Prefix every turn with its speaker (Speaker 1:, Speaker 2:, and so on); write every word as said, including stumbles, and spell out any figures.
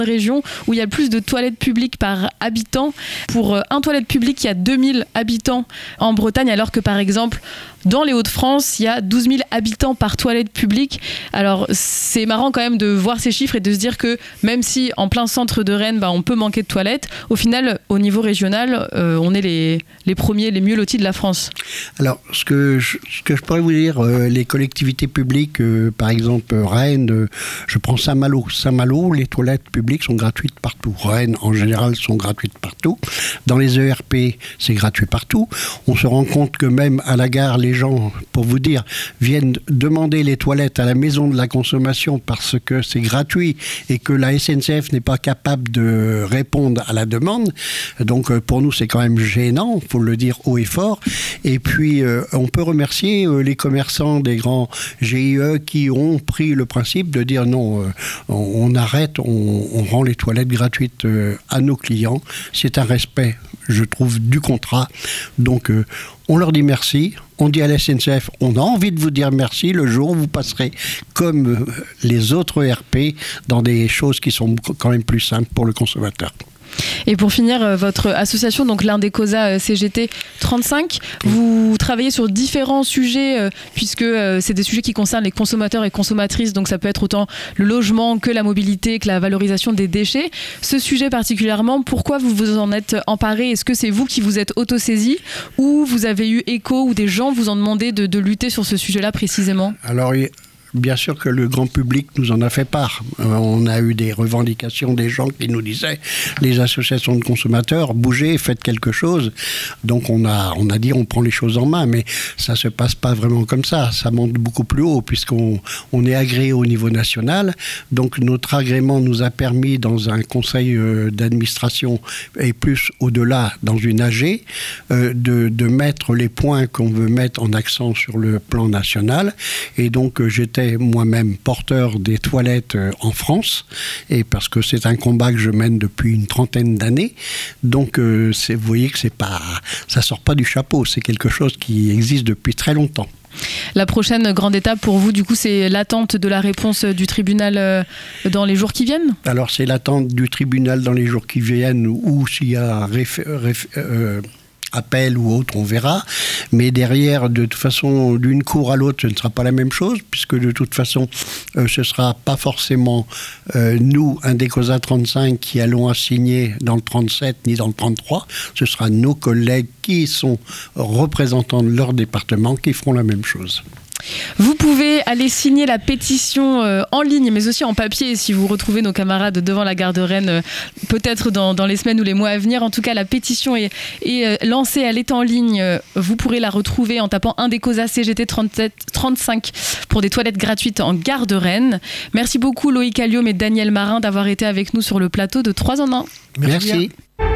Speaker 1: régions où il y a plus de toilettes publiques par habitant. Pour un toilette publique, il y a deux mille habitants en Bretagne, alors que par exemple, dans les Hauts-de-France, il y a douze mille habitants par toilette publique. Alors, c'est marrant quand même de voir ces chiffres et de se dire que même si en plein centre de Rennes, bah, on peut manquer de toilettes, au final, au niveau régional, euh, on est les, les premiers, les mieux lotis de la France.
Speaker 2: Alors, ce que je, ce que je pourrais vous dire, euh, les collectivités publiques, euh, par exemple Rennes, euh, je prends Saint-Malo. Saint-Malo, les toilettes publiques sont gratuites partout. Rennes, en général, sont gratuites partout. Dans les E R P, c'est gratuit partout. On se rend compte que même à la gare, les gens, pour vous dire, viennent demander les toilettes à la maison de la consommation parce que c'est gratuit et que la S N C F n'est pas capable de répondre à la demande. Donc pour nous, c'est quand même gênant, il faut le dire haut et fort. Et puis, euh, on peut remercier euh, les commerçants des grands G I E qui ont pris le principe de dire non, euh, on, on arrête, on, on rend les toilettes gratuites euh, à nos clients. C'est un respect, je trouve, du contrat. Donc, euh, on leur dit merci. On dit à la S N C F, on a envie de vous dire merci le jour où vous passerez comme les autres E R P dans des choses qui sont quand même plus simples pour le consommateur.
Speaker 1: Et pour finir, votre association, donc l'Indecosa C G T trente-cinq, vous travaillez sur différents sujets, puisque c'est des sujets qui concernent les consommateurs et consommatrices, donc ça peut être autant le logement que la mobilité, que la valorisation des déchets. Ce sujet particulièrement, pourquoi vous vous en êtes emparé ? Est-ce que c'est vous qui vous êtes autosaisi ou vous avez eu écho ou des gens vous ont demandé de, de lutter sur ce sujet-là précisément ?
Speaker 2: Alors, il... Bien sûr que le grand public nous en a fait part. Euh, on a eu des revendications des gens qui nous disaient les associations de consommateurs, bougez, faites quelque chose. Donc on a, on a dit on prend les choses en main, mais ça se passe pas vraiment comme ça. Ça monte beaucoup plus haut puisqu'on on est agréé au niveau national. Donc notre agrément nous a permis dans un conseil euh, d'administration et plus au-delà dans une A G euh, de, de mettre les points qu'on veut mettre en accent sur le plan national. Et donc euh, j'étais moi-même porteur des toilettes en France, et parce que c'est un combat que je mène depuis une trentaine d'années. Donc, euh, c'est, vous voyez que c'est pas, ça sort pas du chapeau, c'est quelque chose qui existe depuis très longtemps.
Speaker 1: La prochaine grande étape pour vous, du coup, c'est l'attente de la réponse du tribunal dans les jours qui viennent ?
Speaker 2: Alors, c'est l'attente du tribunal dans les jours qui viennent, ou s'il y a réf- réf- euh, appel ou autre, on verra. Mais derrière, de toute façon, d'une cour à l'autre, ce ne sera pas la même chose, puisque de toute façon, euh, ce ne sera pas forcément euh, nous, Indecosa trente-cinq, qui allons assigner dans le trente-sept ni dans le trente-trois. Ce sera nos collègues qui sont représentants de leur département qui feront la même chose.
Speaker 1: Vous pouvez aller signer la pétition euh, en ligne, mais aussi en papier, si vous retrouvez nos camarades devant la gare de Rennes, euh, peut-être dans, dans les semaines ou les mois à venir. En tout cas, la pétition est, est euh, lancée, elle est en ligne. Euh, vous pourrez la retrouver en tapant Indecosa C G T trente-sept trente-cinq pour des toilettes gratuites en gare de Rennes. Merci beaucoup Loïc Allium et Daniel Marin d'avoir été avec nous sur le plateau de trois en un.
Speaker 2: Merci. Merci.